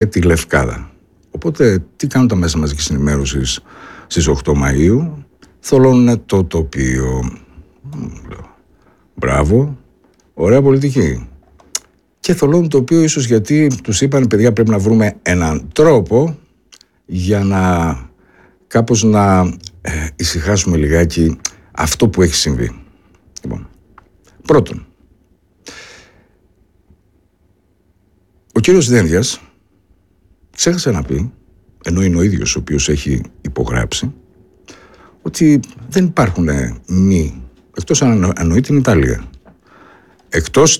τη Λευκάδα. Οπότε τι κάνουν τα μέσα μαζικής ενημέρωσης στις 8 Μαΐου? Θολώνουν το τοπίο. Μπράβο, ωραία πολιτική. Και θολώνουν το τοπίο ίσως γιατί τους είπαν, παιδιά, πρέπει να βρούμε έναν τρόπο για να κάπως να ησυχάσουμε λιγάκι αυτό που έχει συμβεί. Λοιπόν, πρώτον, ο κύριος Δένδιας ξέχασε να πει, ενώ είναι ο ίδιος ο οποίος έχει υπογράψει, ότι δεν υπάρχουν μη, εκτός αν εννοεί την Ιταλία, εκτός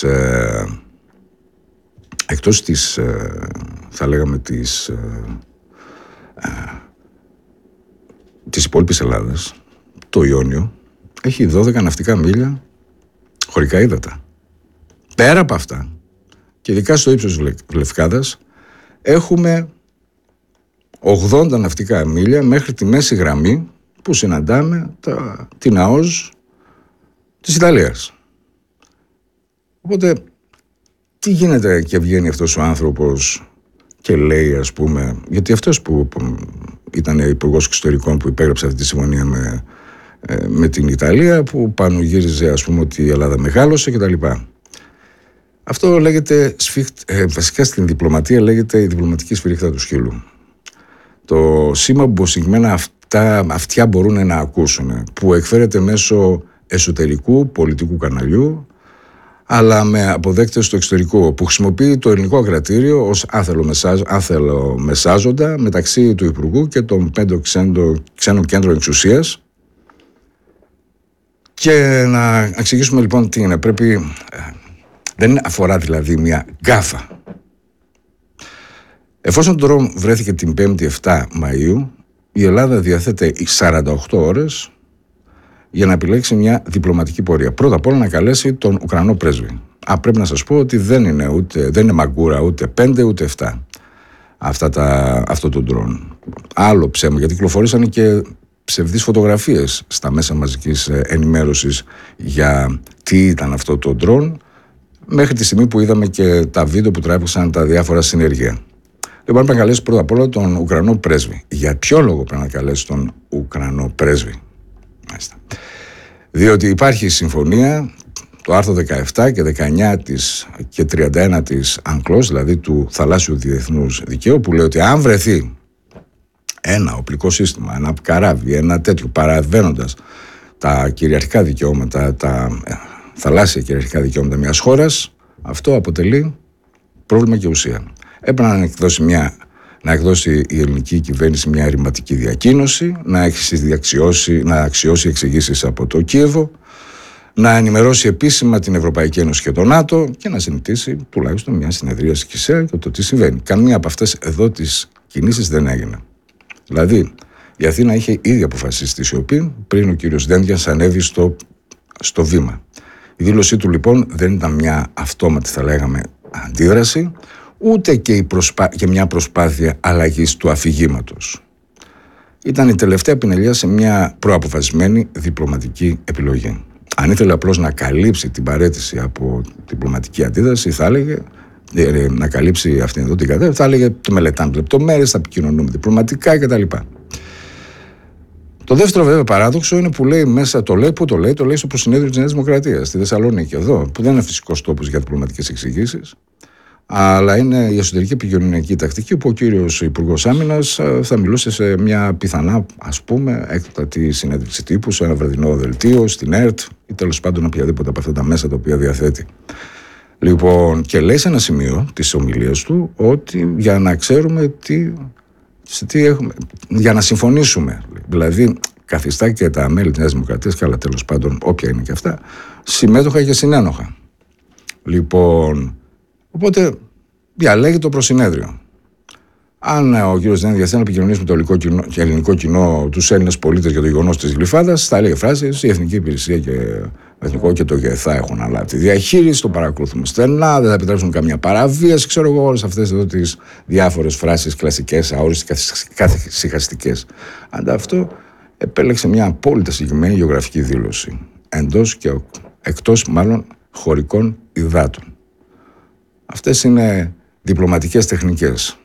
της θα λέγαμε της υπόλοιπης Ελλάδας, το Ιόνιο έχει 12 ναυτικά μίλια χωρικά ύδατα. Πέρα από αυτά, και ειδικά στο ύψος της Λευκάδας, έχουμε 80 ναυτικά μίλια μέχρι τη μέση γραμμή που συναντάμε την ΑΟΣ της Ιταλίας. Οπότε, τι γίνεται και βγαίνει αυτός ο άνθρωπος και λέει, ας πούμε, γιατί αυτός που ήταν υπουργός εξωτερικών που υπέγραψε αυτή τη συμφωνία με την Ιταλία, που πάνω γύριζε, ας πούμε, ότι η Ελλάδα μεγάλωσε κτλ. Αυτό λέγεται, βασικά στην διπλωματία λέγεται η διπλωματική σφυρίχτα του σκύλου. Το σήμα που συγκεκριμένα αυτιά μπορούν να ακούσουν, που εκφέρεται μέσω εσωτερικού πολιτικού καναλιού, αλλά με αποδέκτες στο εξωτερικό, που χρησιμοποιεί το ελληνικό ακρατήριο ως άθελο μεσάζοντα μεταξύ του Υπουργού και των 5 ξένων κέντρων εξουσίας. Και να εξηγήσουμε λοιπόν τι είναι. Δεν αφορά δηλαδή μια γκάφα. Εφόσον το ντρόουν βρέθηκε την 5η 7 Μαΐου, η Ελλάδα διαθέτει 48 ώρες για να επιλέξει μια διπλωματική πορεία. Πρώτα απ' όλα να καλέσει τον Ουκρανό πρέσβη. Πρέπει να σας πω ότι δεν είναι μαγκούρα ούτε 5 ούτε 7 αυτό το ντρόουν. Άλλο ψέμα, γιατί κυκλοφορήσαν και ψευδείς φωτογραφίες στα μέσα μαζικής ενημέρωσης για τι ήταν αυτό το ντρόουν, μέχρι τη στιγμή που είδαμε και τα βίντεο που τράβηξαν τα διάφορα συνεργεία. Λοιπόν, πρέπει να καλέσει πρώτα απ' όλα τον Ουκρανό πρέσβη. Για ποιο λόγο πρέπει να καλέσει τον Ουκρανό πρέσβη? Μάλιστα. Διότι υπάρχει συμφωνία, το άρθρο 17 και 19 και 31 της UNCLOS, δηλαδή του θαλάσσιου διεθνούς δικαίου, που λέει ότι αν βρεθεί ένα οπλικό σύστημα, ένα καράβι, ένα τέτοιο, παραβαίνοντας τα κυριαρχικά δικαιώματα, τα θαλάσσια κυριαρχικά δικαιώματα μιας χώρας, αυτό αποτελεί πρόβλημα και ουσία. Έπρεπε να εκδώσει η ελληνική κυβέρνηση μια ρηματική διακοίνωση, να αξιώσει εξηγήσεις από το Κίεβο, να ενημερώσει επίσημα την Ευρωπαϊκή Ένωση και το ΝΑΤΟ και να συνηθίσει τουλάχιστον μια συνεδρίαση ΚΙΣΕΑ για το τι συμβαίνει. Καμία από αυτές εδώ τις κινήσεις δεν έγινε. Δηλαδή, η Αθήνα είχε ήδη αποφασίσει τη σιωπή πριν ο κύριος Δένδιας ανέβει στο βήμα. Η δήλωσή του λοιπόν δεν ήταν μια αυτόματη, θα λέγαμε, αντίδραση, ούτε και μια προσπάθεια αλλαγής του αφηγήματος. Ήταν η τελευταία πινελιά σε μια προαποφασισμένη διπλωματική επιλογή. Αν ήθελε απλώς να καλύψει την παραίτηση από διπλωματική αντίδραση, θα έλεγε, να καλύψει αυτήν εδώ την κατάσταση, θα έλεγε το μελετάμε λεπτομέρειες, θα επικοινωνούμε διπλωματικά κτλ. Το δεύτερο βέβαια παράδοξο είναι που λέει μέσα, το λέει στο προσυνέδριο της Νέας Δημοκρατίας, στη Θεσσαλονίκη εδώ, που δεν είναι φυσικός τόπος για διπλωματικές εξηγήσεις, αλλά είναι η εσωτερική επικοινωνιακή τακτική που ο κύριος Υπουργός Άμυνας θα μιλούσε σε μια πιθανά, ας πούμε, έκτατη συνέντευξη τύπου, σε ένα βραδινό δελτίο, στην ΕΡΤ ή τέλος πάντων οποιαδήποτε από αυτά τα μέσα τα οποία διαθέτει. Λοιπόν, και λέει σε ένα σημείο της ομιλίας του ότι για να ξέρουμε τι έχουμε, για να συμφωνήσουμε, δηλαδή καθιστά και τα μέλη της Νέας Δημοκρατίας, και άλλα τέλος πάντων, όποια είναι και αυτά, συμμέτοχα και συνένοχα. Λοιπόν, οπότε διαλέγει το προσυνέδριο. Αν ο κύριος Δένδιας θέλει να επικοινωνήσει με το ελληνικό κοινό, τους Έλληνες πολίτες για το γεγονός της Γλυφάδας, θα έλεγε φράσεις: η Εθνική Υπηρεσία και Εθνικό και το ΓΕΘΑ έχουν αναλάβει τη διαχείριση, το παρακολουθούμε στενά, δεν θα επιτρέψουν καμία παραβίαση. Ξέρω εγώ όλες αυτές εδώ τις διάφορες φράσεις κλασικές, αόριστες, καθησυχαστικές. Αντί αυτό, επέλεξε μια απόλυτα συγκεκριμένη γεωγραφική δήλωση. Εντός και εκτός, μάλλον, χωρικών υδάτων. Αυτές είναι διπλωματικές τεχνικές.